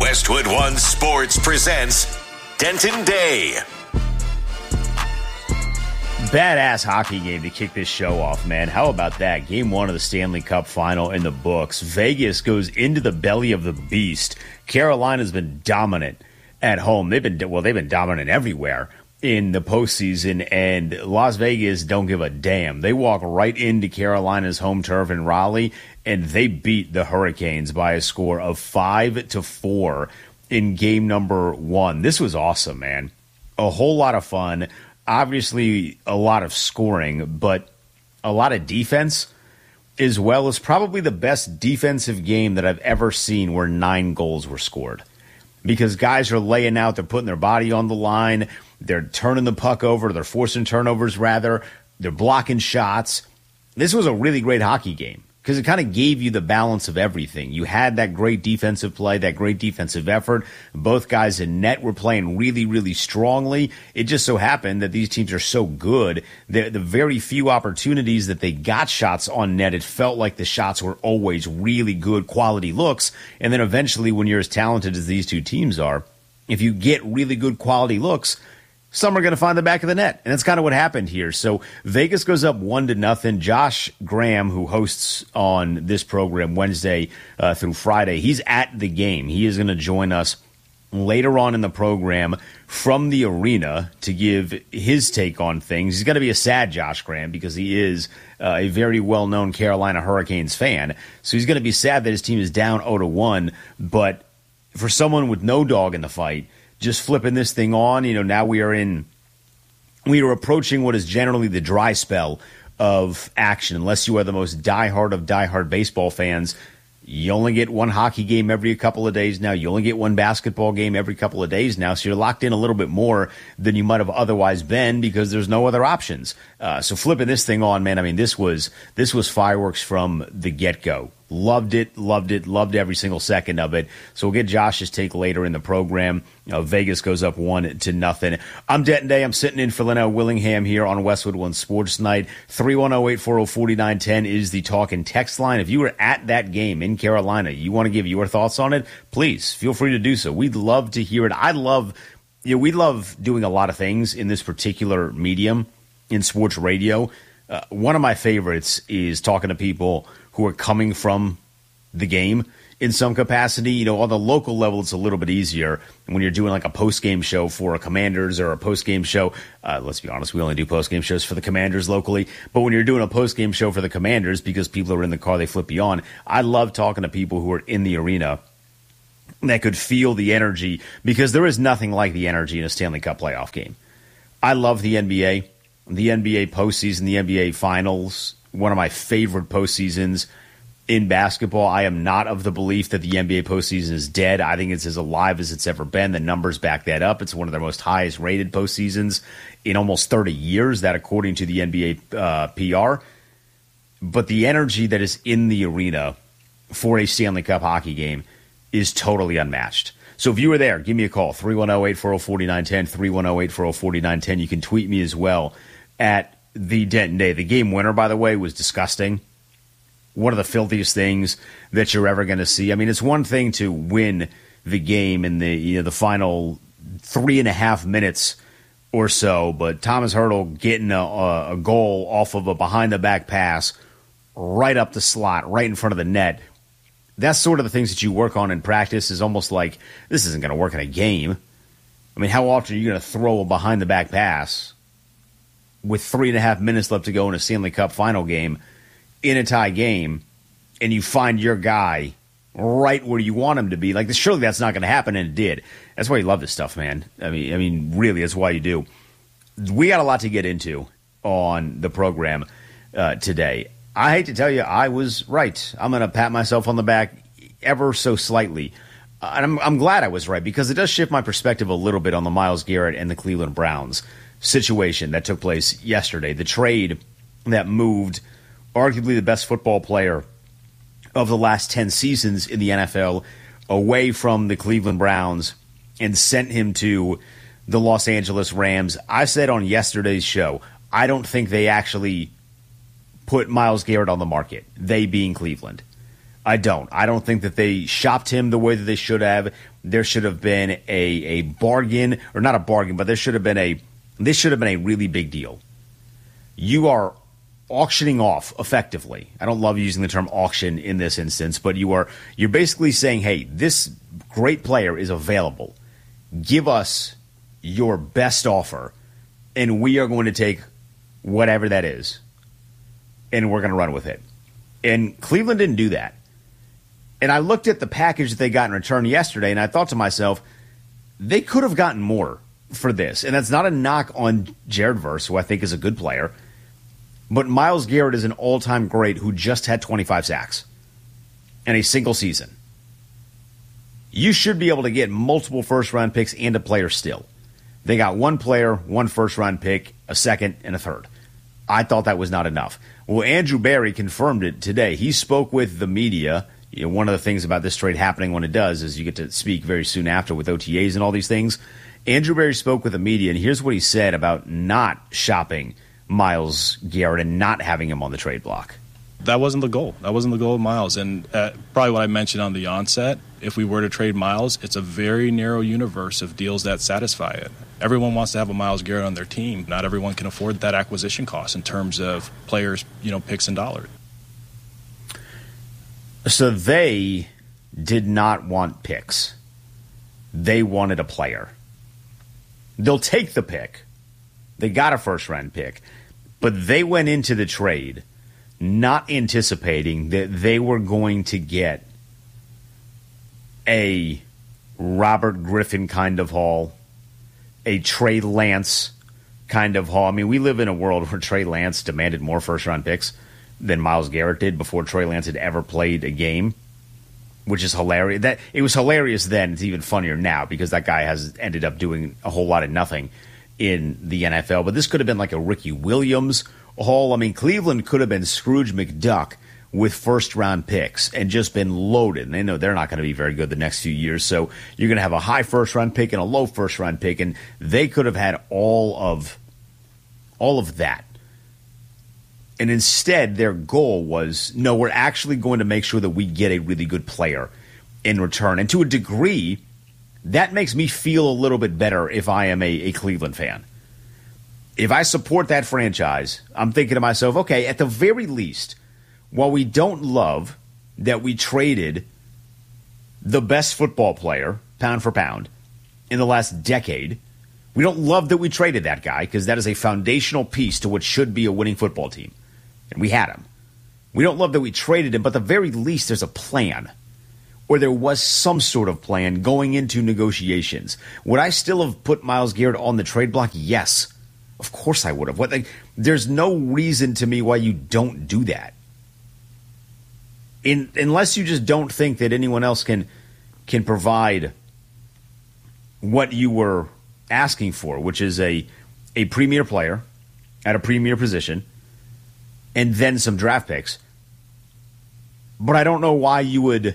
Westwood One Sports presents Denton Day. Badass hockey game to kick this show off, man. How about that? Game 1 of the Stanley Cup final in the books. Vegas goes into the belly of the beast. Carolina's been dominant at home. They've been dominant everywhere in the postseason, and Las Vegas don't give a damn. They walk right into Carolina's home turf in Raleigh, and they beat the Hurricanes by a score of 5-4 in game number 1. This was awesome, man. A whole lot of fun. Obviously, a lot of scoring, but a lot of defense, as well as probably the best defensive game that I've ever seen where 9 goals were scored. Because guys are laying out, they're putting their body on the line, they're turning the puck over, they're forcing turnovers, rather, they're blocking shots. This was a really great hockey game because it kind of gave you the balance of everything. You had that great defensive play, that great defensive effort. Both guys in net were playing really, really strongly. It just so happened that these teams are so good that the very few opportunities that they got shots on net, it felt like the shots were always really good quality looks. And then eventually, when you're as talented as these two teams are, if you get really good quality looks, some are going to find the back of the net. And that's kind of what happened here. So Vegas goes up 1-0. Josh Graham, who hosts on this program Wednesday through Friday, he's at the game. He is going to join us later on in the program from the arena to give his take on things. He's going to be a sad Josh Graham because he is a very well-known Carolina Hurricanes fan. So he's going to be sad that his team is down 0-1. But for someone with no dog in the fight, just flipping this thing on, now we are approaching what is generally the dry spell of action. Unless you are the most diehard of diehard baseball fans, you only get one hockey game every couple of days now. You only get one basketball game every couple of days now. So you're locked in a little bit more than you might have otherwise been because there's no other options. So flipping this thing on, man, I mean, this was fireworks from the get-go. Loved it, loved every single second of it. So we'll get Josh's take later in the program. Vegas goes up 1-0. I'm Denton Day. I'm sitting in for Linnell Willingham here on Westwood One Sports Night. 310-840-4910 is the talk and text line. If you were at that game in Carolina, you want to give your thoughts on it, please feel free to do so. We'd love to hear it. We love doing a lot of things in this particular medium in sports radio. One of my favorites is talking to people who are coming from the game in some capacity. On the local level, it's a little bit easier when you're doing like a post-game show for a Commanders or a post-game show. Let's be honest, we only do post-game shows for the Commanders locally. But when you're doing a post-game show for the Commanders, because people are in the car, they flip you on. I love talking to people who are in the arena that could feel the energy, because there is nothing like the energy in a Stanley Cup playoff game. I love the NBA postseason, the NBA finals, one of my favorite postseasons in basketball. I am not of the belief that the NBA postseason is dead. I think it's as alive as it's ever been. The numbers back that up. It's one of their most highest rated postseasons in almost 30 years, that according to the NBA PR. But the energy that is in the arena for a Stanley Cup hockey game is totally unmatched. So if you were there, give me a call, 310-840-4910, 310-840-4910. You can tweet me as well at the Denton Day. The game winner, by the way, was disgusting. One of the filthiest things that you're ever going to see. I mean, it's one thing to win the game in the final 3.5 minutes or so, but Thomas Hertl getting a goal off of a behind-the-back pass right up the slot, right in front of the net. That's sort of the things that you work on in practice. Is almost like, this isn't going to work in a game. I mean, how often are you going to throw a behind-the-back pass with 3.5 minutes left to go in a Stanley Cup final game, in a tie game, and you find your guy right where you want him to be? Like, surely that's not going to happen, and it did. That's why you love this stuff, man. I mean, really, that's why you do. We got a lot to get into on the program today. I hate to tell you, I was right. I'm going to pat myself on the back ever so slightly. And I'm glad I was right, because it does shift my perspective a little bit on the Myles Garrett and the Cleveland Browns situation that took place yesterday. The trade that moved arguably the best football player of the last 10 seasons in the NFL away from the Cleveland Browns and sent him to the Los Angeles Rams. I said on yesterday's show, I don't think they actually put Myles Garrett on the market, they being Cleveland. I don't think that they shopped him the way that they should have. There should have been a bargain, or not a bargain, but this should have been a really big deal. You are auctioning off effectively. I don't love using the term auction in this instance, but you're basically saying, hey, this great player is available. Give us your best offer, and we are going to take whatever that is, and we're going to run with it. And Cleveland didn't do that. And I looked at the package that they got in return yesterday, and I thought to myself, they could have gotten more for this. And that's not a knock on Jared Verse, who I think is a good player. But Myles Garrett is an all-time great who just had 25 sacks in a single season. You should be able to get multiple first-round picks and a player still. They got one player, one first-round pick, a second, and a third. I thought that was not enough. Well, Andrew Berry confirmed it today. He spoke with the media. One of the things about this trade happening when it does is you get to speak very soon after with OTAs and all these things. Andrew Berry spoke with the media, and here's what he said about not shopping Myles Garrett and not having him on the trade block. That wasn't the goal. That wasn't the goal of Myles. And probably what I mentioned on the onset, if we were to trade Myles, it's a very narrow universe of deals that satisfy it. Everyone wants to have a Myles Garrett on their team. Not everyone can afford that acquisition cost in terms of players, picks and dollars. So they did not want picks. They wanted a player. They'll take the pick. They got a first-round pick. But they went into the trade not anticipating that they were going to get a Robert Griffin kind of haul, a Trey Lance kind of haul. I mean, we live in a world where Trey Lance demanded more first-round picks than Myles Garrett did before Trey Lance had ever played a game, which is hilarious. That it was hilarious then. It's even funnier now because that guy has ended up doing a whole lot of nothing in the NFL. But this could have been like a Ricky Williams haul. I mean, Cleveland could have been Scrooge McDuck with first-round picks and just been loaded. And they know they're not going to be very good the next few years. So you're going to have a high first-round pick and a low first-round pick, and they could have had all of that. And instead, their goal was, no, we're actually going to make sure that we get a really good player in return. And to a degree, that makes me feel a little bit better if I am a Cleveland fan. If I support that franchise, I'm thinking to myself, okay, at the very least, while we don't love that we traded the best football player, pound for pound, in the last decade, we don't love that we traded that guy because that is a foundational piece to what should be a winning football team. And we had him. We don't love that we traded him, but at the very least there's a plan. Or there was some sort of plan going into negotiations. Would I still have put Myles Garrett on the trade block? Yes. Of course I would have. There's no reason to me why you don't do that. Unless you just don't think that anyone else can provide what you were asking for, which is a premier player at a premier position, and then some draft picks. But I don't know why you would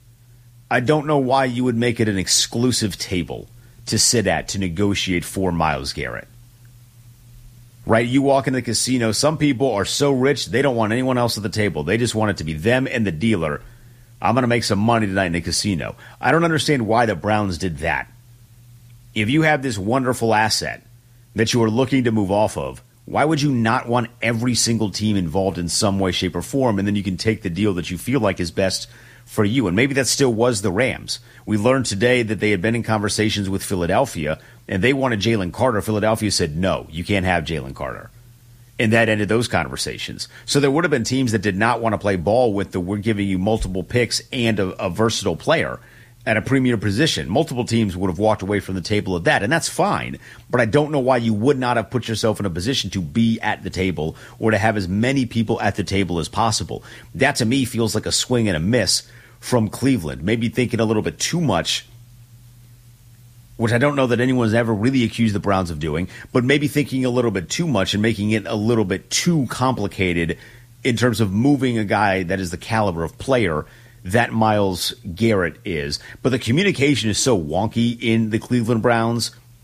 make it an exclusive table to sit at to negotiate for Myles Garrett. Right? You walk in the casino, some people are so rich they don't want anyone else at the table. They just want it to be them and the dealer. I'm going to make some money tonight in the casino. I don't understand why the Browns did that. If you have this wonderful asset that you are looking to move off of, why would you not want every single team involved in some way, shape, or form, and then you can take the deal that you feel like is best for you? And maybe that still was the Rams. We learned today that they had been in conversations with Philadelphia, and they wanted Jalen Carter. Philadelphia said, no, you can't have Jalen Carter. And that ended those conversations. So there would have been teams that did not want to play ball with we're giving you multiple picks and a versatile player at a premier position. Multiple teams would have walked away from the table of that, and that's fine. But I don't know why you would not have put yourself in a position to be at the table or to have as many people at the table as possible. That, to me, feels like a swing and a miss from Cleveland. Maybe thinking a little bit too much, which I don't know that anyone's ever really accused the Browns of doing, but maybe thinking a little bit too much and making it a little bit too complicated in terms of moving a guy that is the caliber of player that Myles Garrett is. But the communication is so wonky in the Cleveland Browns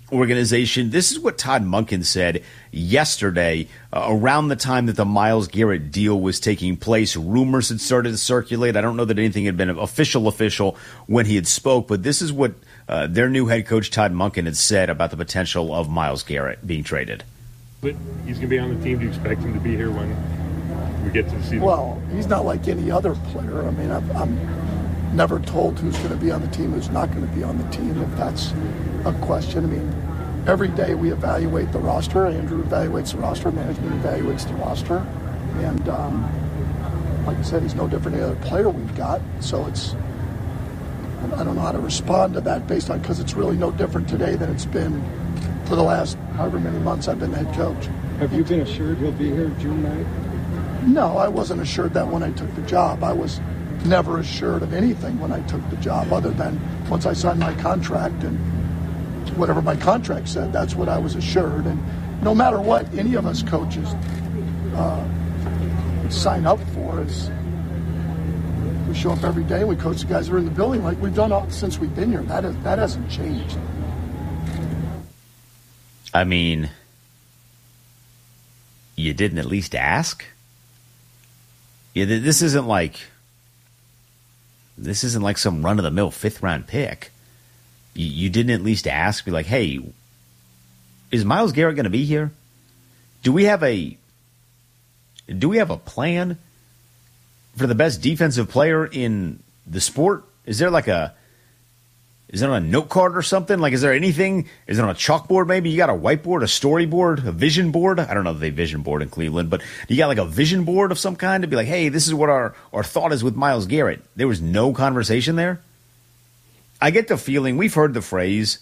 organization. This is what Todd Monken said yesterday around the time that the Myles Garrett deal was taking place. Rumors had started to circulate. I don't know that anything had been official when he had spoke, but this is what their new head coach Todd Monken had said about the potential of Myles Garrett being traded. But he's going to be on the team. Do you expect him to be here when we get to the season? Well, he's not like any other player. I mean, I'm never told who's going to be on the team, who's not going to be on the team, if that's a question. I mean, every day we evaluate the roster. Andrew evaluates the roster. Management evaluates the roster. And like I said, he's no different than any other player we've got. So I don't know how to respond to that based on, because it's really no different today than it's been for the last however many months I've been the head coach. Have you been assured he'll be here June 9th? No, I wasn't assured that when I took the job. I was never assured of anything when I took the job, other than once I signed my contract and whatever my contract said, that's what I was assured. And no matter what any of us coaches sign up for, is we show up every day and we coach the guys who are in the building like we've done since we've been here. That hasn't changed. I mean, you didn't at least ask? Yeah, this isn't like some run-of-the-mill fifth-round pick. You didn't at least ask, be like, hey, is Myles Garrett going to be here? Do we have a plan for the best defensive player in the sport? Is it on a note card or something? Like, is there anything? Is it on a chalkboard maybe? You got a whiteboard, a storyboard, a vision board? I don't know if they vision board in Cleveland, but you got like a vision board of some kind to be like, hey, this is what our thought is with Myles Garrett. There was no conversation there? I get the feeling, we've heard the phrase,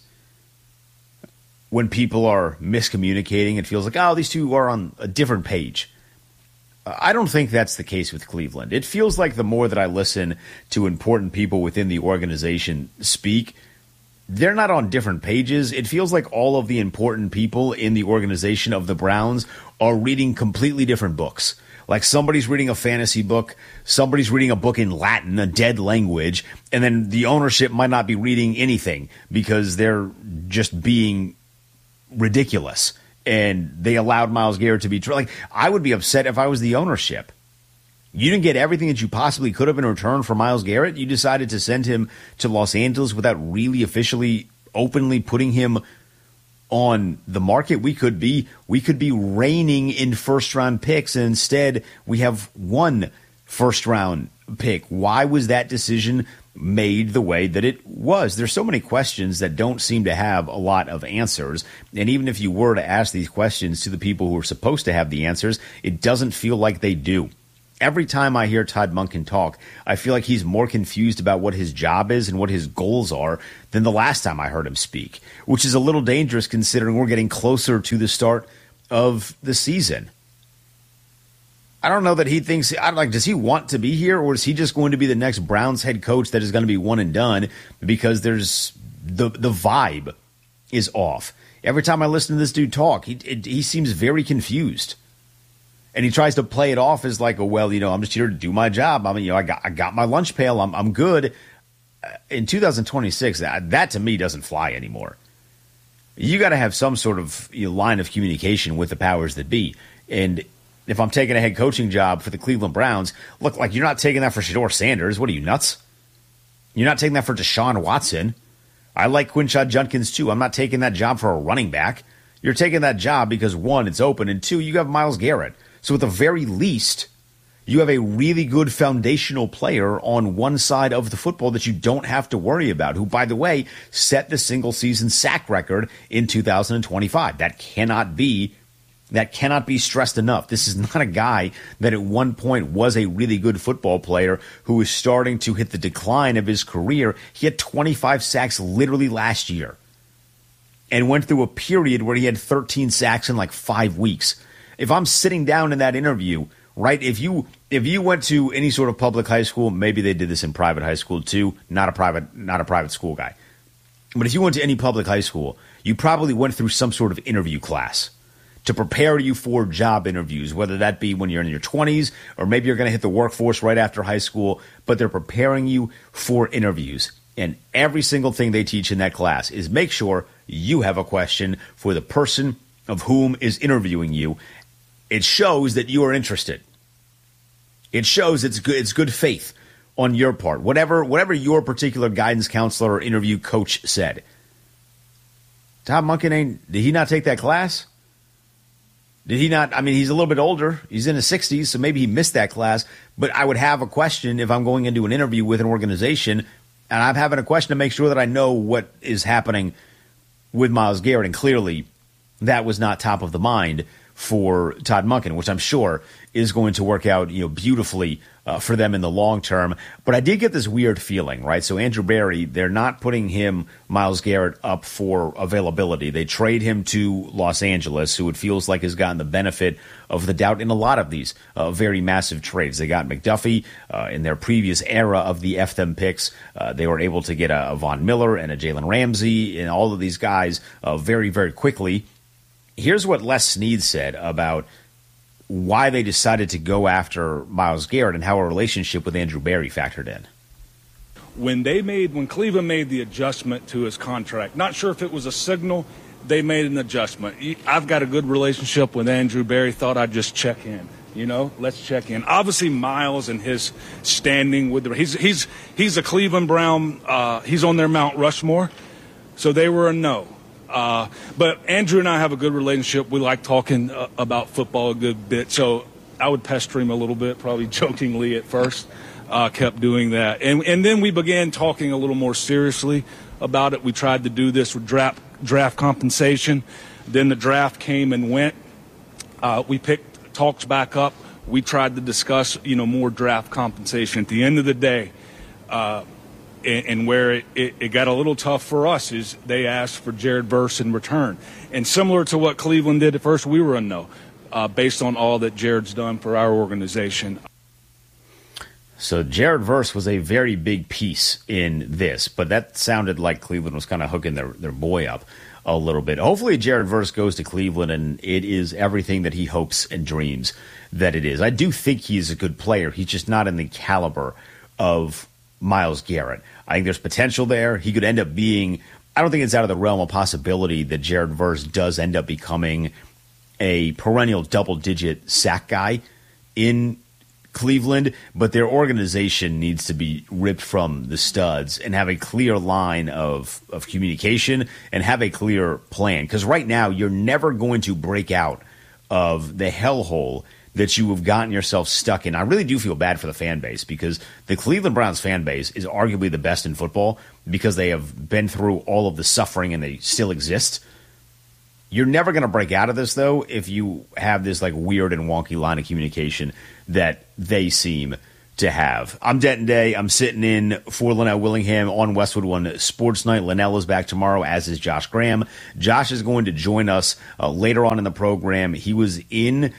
when people are miscommunicating, it feels like, oh, these two are on a different page. I don't think that's the case with Cleveland. It feels like the more that I listen to important people within the organization speak, they're not on different pages. It feels like all of the important people in the organization of the Browns are reading completely different books. Like somebody's reading a fantasy book, somebody's reading a book in Latin, a dead language, and then the ownership might not be reading anything because they're just being ridiculous. And they allowed Myles Garrett to be like, I would be upset if I was the ownership. You didn't get everything that you possibly could have in return for Myles Garrett. You decided to send him to Los Angeles without really officially, openly putting him on the market. We could be reigning in first-round picks, and instead we have one first-round pick. Why was that decision made the way that it was? There's so many questions that don't seem to have a lot of answers. And even if you were to ask these questions to the people who are supposed to have the answers, it doesn't feel like they do. Every time I hear Todd Monken talk, I feel like he's more confused about what his job is and what his goals are than the last time I heard him speak, which is a little dangerous considering we're getting closer to the start of the season. I don't know that he thinks, does he want to be here, or is he just going to be the next Browns head coach that is going to be one and done because there's the vibe is off. Every time I listen to this dude talk, he seems very confused. And he tries to play it off as like, I'm just here to do my job. I mean, I got my lunch pail. I'm good. In 2026, that to me doesn't fly anymore. You got to have some sort of line of communication with the powers that be. And if I'm taking a head coaching job for the Cleveland Browns, look, like you're not taking that for Shedeur Sanders. What are you, nuts? You're not taking that for Deshaun Watson. I like Quinshon Judkins too. I'm not taking that job for a running back. You're taking that job because, one, it's open, and two, you have Myles Garrett. So at the very least, you have a really good foundational player on one side of the football that you don't have to worry about, who, by the way, set the single-season sack record in 2025. That cannot be stressed enough. This is not a guy that at one point was a really good football player who is starting to hit the decline of his career. He had 25 sacks literally last year and went through a period where he had 13 sacks in like 5 weeks. If I'm sitting down in that interview, right, if you went to any sort of public high school, maybe they did this in private high school too, not a private school guy. But if you went to any public high school, you probably went through some sort of interview class to prepare you for job interviews, whether that be when you're in your 20s or maybe you're going to hit the workforce right after high school, but they're preparing you for interviews. And every single thing they teach in that class is make sure you have a question for the person of whom is interviewing you. It shows that you are interested. It shows it's good faith on your part. Whatever your particular guidance counselor or interview coach said. Todd Monken, did he not take that class? Did he not? I mean, he's a little bit older. He's in his 60s, so maybe he missed that class. But I would have a question if I'm going into an interview with an organization, and I'm having a question to make sure that I know what is happening with Myles Garrett. And clearly, that was not top of the mind for Todd Monken, which I'm sure is going to work out, beautifully for them in the long term. But I did get this weird feeling, right? So Andrew Berry, they're not putting Myles Garrett, up for availability. They trade him to Los Angeles, who it feels like has gotten the benefit of the doubt in a lot of these very massive trades. They got McDuffie in their previous era of the F them picks. They were able to get a Von Miller and a Jalen Ramsey and all of these guys very, very quickly. Here's what Les Snead said about why they decided to go after Myles Garrett and how a relationship with Andrew Berry factored in. When Cleveland made the adjustment to his contract, not sure if it was a signal, they made an adjustment. I've got a good relationship with Andrew Berry, thought I'd just check in. Let's check in. Obviously, Myles and his standing with he's a Cleveland Brown. He's on their Mount Rushmore, so they were a no. But Andrew and I have a good relationship. We like talking about football a good bit. So I would pester him a little bit, probably jokingly at first. Kept doing that. And then we began talking a little more seriously about it. We tried to do this with draft compensation. Then the draft came and went. We picked talks back up. We tried to discuss, more draft compensation. At the end of the day, and where it got a little tough for us is they asked for Jared Verse in return. And similar to what Cleveland did at first, we were a no, based on all that Jared's done for our organization. So Jared Verse was a very big piece in this, but that sounded like Cleveland was kind of hooking their boy up a little bit. Hopefully Jared Verse goes to Cleveland and it is everything that he hopes and dreams that it is. I do think he's a good player. He's just not in the caliber of Myles Garrett. I think there's potential there. He could end up being, I don't think it's out of the realm of possibility that Jared Verse does end up becoming a perennial double-digit sack guy in Cleveland, but their organization needs to be ripped from the studs and have a clear line of communication and have a clear plan. Because right now, you're never going to break out of the hellhole that you have gotten yourself stuck in. I really do feel bad for the fan base because the Cleveland Browns fan base is arguably the best in football because they have been through all of the suffering and they still exist. You're never going to break out of this, though, if you have this weird and wonky line of communication that they seem to have. I'm Denton Day. I'm sitting in for Linnell Willingham on Westwood One Sports Night. Linnell is back tomorrow, as is Josh Graham. Josh is going to join us later on in the program. He was in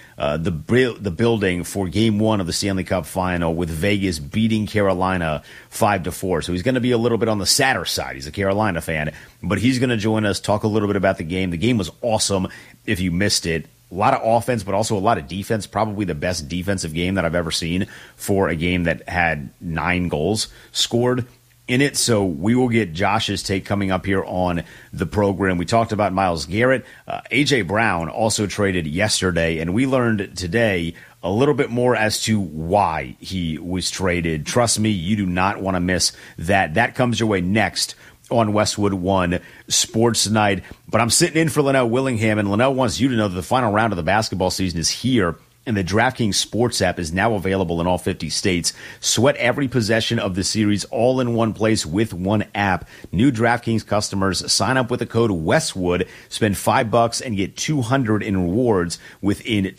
the building for Game 1 of the Stanley Cup Final with Vegas beating Carolina 5-4. So he's going to be a little bit on the sadder side. He's a Carolina fan, but he's going to join us, talk a little bit about the game. The game was awesome if you missed it. A lot of offense, but also a lot of defense. Probably the best defensive game that I've ever seen for a game that had 9 goals scored in it. So we will get Josh's take coming up here on the program. We talked about Myles Garrett. A.J. Brown also traded yesterday, and we learned today a little bit more as to why he was traded. Trust me, you do not want to miss that. That comes your way next on Westwood One Sports Night. But I'm sitting in for Linnell Willingham, and Linnell wants you to know that the final round of the basketball season is here, and the DraftKings Sports app is now available in all 50 states. Sweat every possession of the series all in one place with one app. New DraftKings customers sign up with the code Westwood, spend $5 and get $200 in rewards within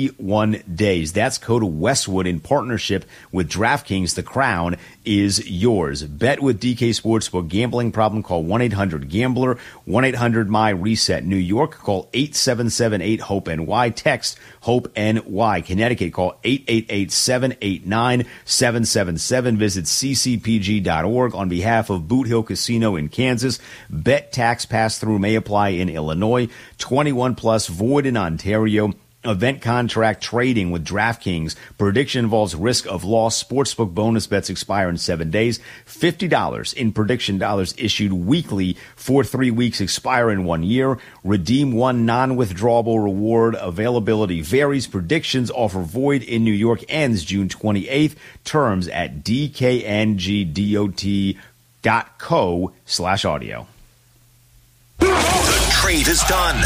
21 days. That's code Westwood in partnership with DraftKings. The crown is yours. Bet with DK Sportsbook. Gambling problem? Call 1-800-GAMBLER. 1-800-MY-RESET. New York, call 877-8-HOPE-NY. Text HOPE-NY. Connecticut, call 888-789-777. Visit ccpg.org on behalf of Boot Hill Casino in Kansas. Bet tax pass-through may apply in Illinois. 21 plus, void in Ontario. Event contract trading with DraftKings. Prediction involves risk of loss. Sportsbook bonus bets expire in 7 days. $50 in prediction dollars issued weekly for 3 weeks, expire in 1 year. Redeem one non-withdrawable reward. Availability varies. Predictions offer void in New York. Ends June 28th. Terms at dkngdot.co/audio. The trade is done.